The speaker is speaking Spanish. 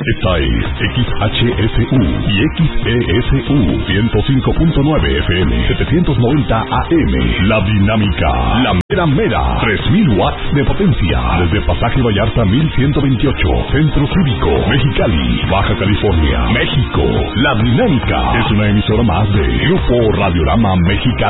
Esta es XHSU y XESU 105.9 FM, 790 AM. La Dinámica, la mera 3000 watts de potencia. Desde Pasaje Vallarta 1128, Centro Cívico, Mexicali, Baja California, México. La Dinámica es una emisora más de Grupo Radiorama Mexicali.